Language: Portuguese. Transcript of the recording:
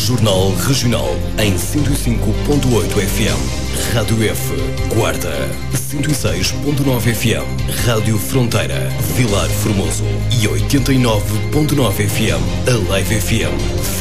Jornal Regional em 105.8 FM. Rádio F, Guarda, 106.9 FM. Rádio Fronteira, Vilar Formoso e 89.9 FM, Alive FM.